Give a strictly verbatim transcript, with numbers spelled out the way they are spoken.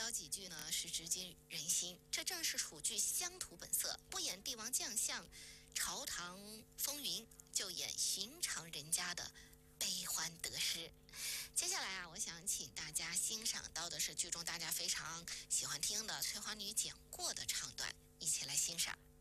聊几句呢，是直击人心。这正是楚剧乡土本色，不演帝王将相、朝堂风云，就演寻常人家的悲欢得失。接下来啊，我想请大家欣赏到的是剧中大家非常喜欢听的翠花女讲过的唱段，一起来欣赏。